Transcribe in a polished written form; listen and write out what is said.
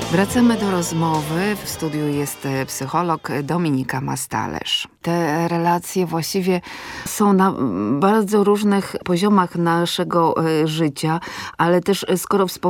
Wracamy do rozmowy. W studiu jest psycholog Dominika Mastalerz. Te relacje właściwie są na bardzo różnych poziomach naszego życia, ale też skoro